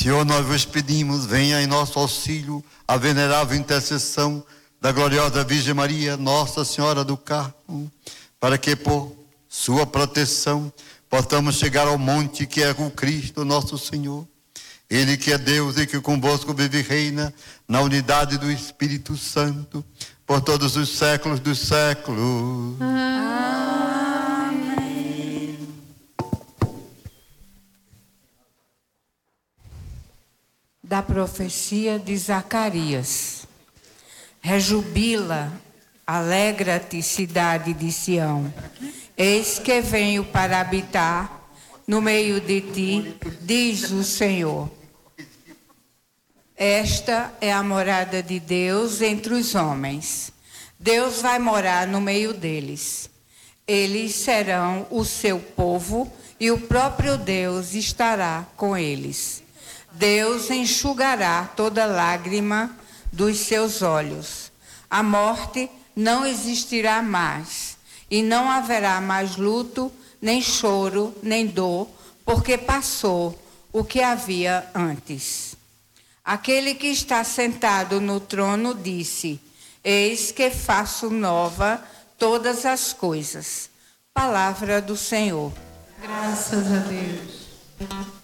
Senhor, nós vos pedimos, venha em nosso auxílio a venerável intercessão da gloriosa Virgem Maria, Nossa Senhora do Carmo, para que por sua proteção possamos chegar ao monte que é o Cristo nosso Senhor. Ele que é Deus e que convosco vive e reina na unidade do Espírito Santo por todos os séculos dos séculos. Amém. Da profecia de Zacarias. Rejubila, alegra-te, cidade de Sião. Eis que venho para habitar no meio de ti, diz o Senhor. Esta é a morada de Deus entre os homens. Deus vai morar no meio deles. Eles serão o seu povo e o próprio Deus estará com eles. Deus enxugará toda lágrima dos seus olhos. A morte não existirá mais, e não haverá mais luto, nem choro, nem dor, porque passou o que havia antes. Aquele que está sentado no trono disse: Eis que faço nova todas as coisas. Palavra do Senhor. Graças a Deus.